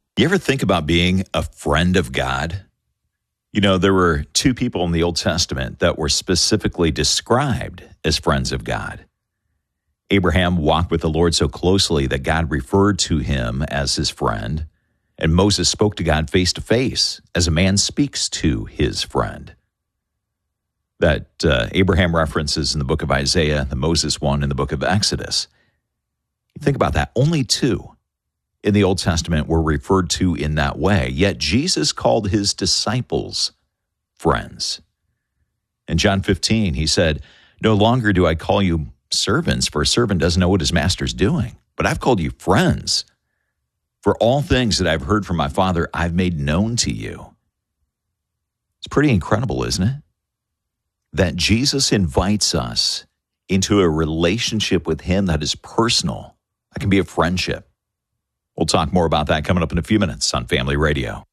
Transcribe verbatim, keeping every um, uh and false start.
You ever think about being a friend of God? You know, there were two people in the Old Testament that were specifically described as friends of God. Abraham walked with the Lord so closely that God referred to him as his friend, and Moses spoke to God face to face as a man speaks to his friend. That uh, Abraham references in the book of Isaiah, the Moses one in the book of Exodus. Think about that. Only two in the Old Testament were referred to in that way, yet Jesus called his disciples friends. In John fifteen, he said, "No longer do I call you servants, for a servant doesn't know what his master's doing, but I've called you friends. For all things that I've heard from my Father, I've made known to you." It's pretty incredible, isn't it? That Jesus invites us into a relationship with him that is personal. That can be a friendship. We'll talk more about that coming up in a few minutes on Family Radio.